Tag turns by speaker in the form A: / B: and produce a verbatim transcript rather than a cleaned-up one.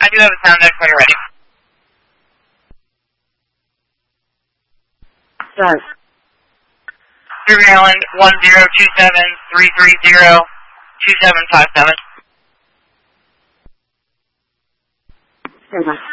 A: I do have a sound deck when you're ready.
B: Start.
A: Through Maryland, one zero two seven three three zero two seven five seven.
B: Stand by.